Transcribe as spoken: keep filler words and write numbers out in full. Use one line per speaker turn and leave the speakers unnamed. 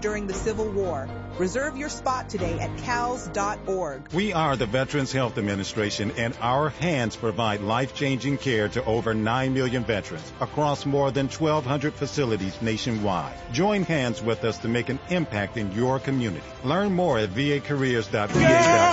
during the Civil War. Reserve your spot today at C A L S dot org.
We are the Veterans Health Administration, and our hands provide life-changing care to over nine million veterans across more than twelve hundred facilities nationwide. Join hands with us to make an impact in your community. Learn more at v a careers dot v a dot gov.